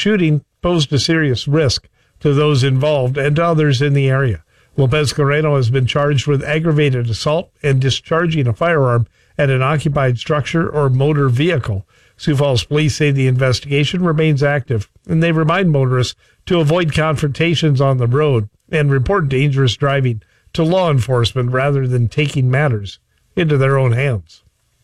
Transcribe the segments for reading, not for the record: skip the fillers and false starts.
shooting posed a serious risk to those involved and to others in the area. Lopez Carreno has been charged with aggravated assault and discharging a firearm at an occupied structure or motor vehicle. Sioux Falls police say the investigation remains active, and they remind motorists to avoid confrontations on the road and report dangerous driving to law enforcement rather than taking matters into their own hands.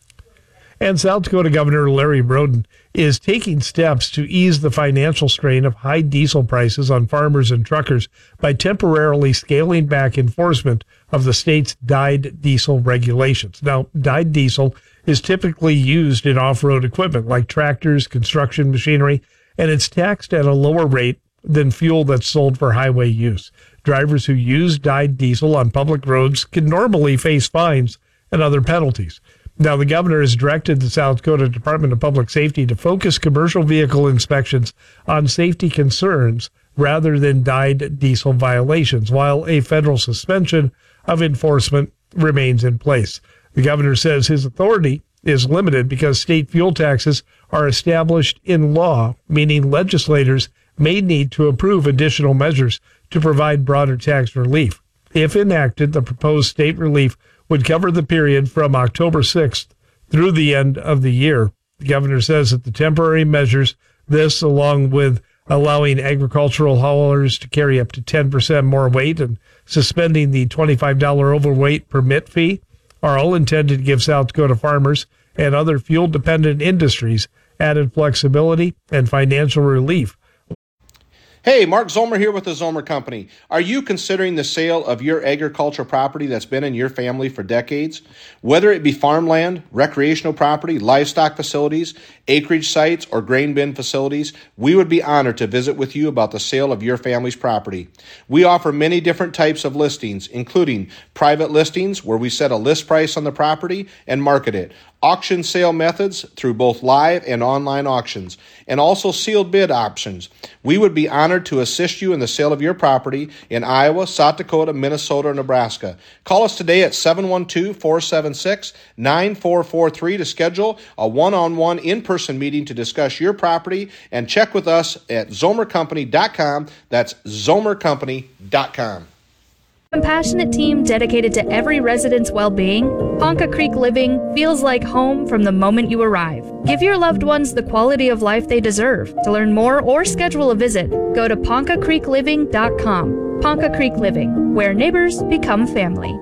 And South Dakota Governor Larry Broden is taking steps to ease the financial strain of high diesel prices on farmers and truckers by temporarily scaling back enforcement of the state's dyed diesel regulations. Now, dyed diesel is typically used in off-road equipment like tractors, construction machinery, and it's taxed at a lower rate than fuel that's sold for highway use. Drivers who use dyed diesel on public roads can normally face fines and other penalties. Now, the governor has directed the South Dakota Department of Public Safety to focus commercial vehicle inspections on safety concerns rather than dyed diesel violations, while a federal suspension of enforcement remains in place. The governor says his authority is limited because state fuel taxes are established in law, meaning legislators may need to approve additional measures to provide broader tax relief. If enacted, the proposed state relief would cover the period from October 6th through the end of the year. The governor says that the temporary measures, this along with allowing agricultural haulers to carry up to 10% more weight and suspending the $25 overweight permit fee, are all intended to give South Dakota farmers and other fuel-dependent industries added flexibility and financial relief. Hey, Mark Zomer here with the Zomer Company. Are you considering the sale of your agricultural property that's been in your family for decades? Whether it be farmland, recreational property, livestock facilities, acreage sites, or grain bin facilities, we would be honored to visit with you about the sale of your family's property. We offer many different types of listings, including private listings where we set a list price on the property and market it, auction sale methods through both live and online auctions, and also sealed bid options. We would be honored to assist you in the sale of your property in Iowa, South Dakota, Minnesota, or Nebraska. Call us today at 712-476-9443 to schedule a one-on-one in-person meeting to discuss your property, and check with us at zomercompany.com. That's zomercompany.com. Compassionate team dedicated to every resident's well-being, Ponca Creek Living feels like home from the moment you arrive. Give your loved ones the quality of life they deserve. To learn more or schedule a visit, go to poncacreekliving.com. Ponca Creek Living, where neighbors become family.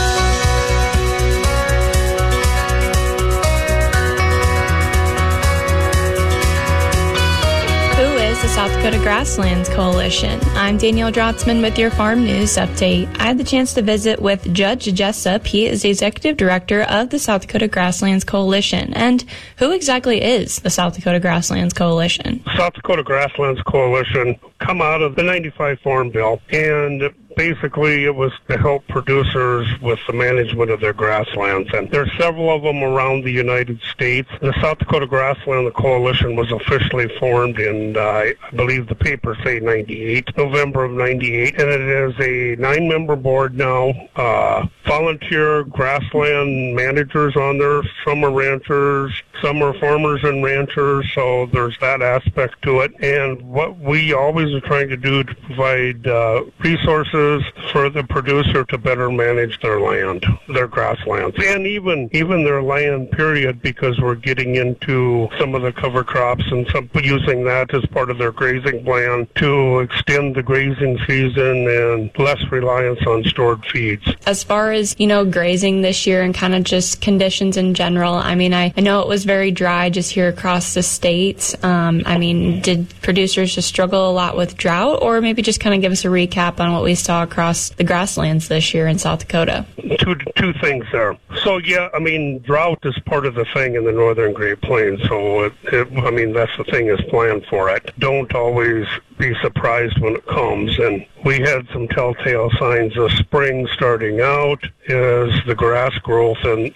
The South Dakota Grasslands Coalition. I'm Danielle Drotzman with your Farm News Update. I had the chance to visit with Judge Jessup. He is the Executive Director of the South Dakota Grasslands Coalition. And who exactly is the South Dakota Grasslands Coalition? South Dakota Grasslands Coalition come out of the 95 Farm Bill, and basically it was to help producers with the management of their grasslands. And there's several of them around the United States. The South Dakota Grassland Coalition was officially formed in, I believe the papers say November of 98. And it is a 9-member board now. Volunteer grassland managers on there. Some are ranchers, some are farmers and ranchers. So there's that aspect to it. And what we always are trying to do to provide resources for the producer to better manage their land, their grasslands, and even their land, period, because we're getting into some of the cover crops and some using that as part of their grazing plan to extend the grazing season and less reliance on stored feeds. As far as, grazing this year and kind of just conditions in general, I know it was very dry just here across the states. Did producers just struggle a lot with drought, or maybe just kind of give us a recap on what we saw across the grasslands this year in South Dakota? Two things there. So, drought is part of the thing in the northern Great Plains. So, that's the thing is planned for it. Don't always be surprised when it comes. And we had some telltale signs of spring starting out is the grass growth and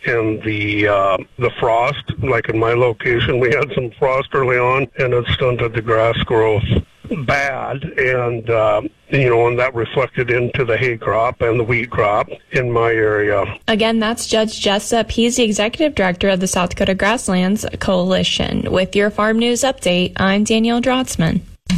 the frost. Like in my location, we had some frost early on, and it stunted the grass growth bad, and that reflected into the hay crop and the wheat crop in my area. Again, that's Judge Jessup. He's the Executive Director of the South Dakota Grasslands Coalition. With your Farm News Update, I'm Danielle Drotzman.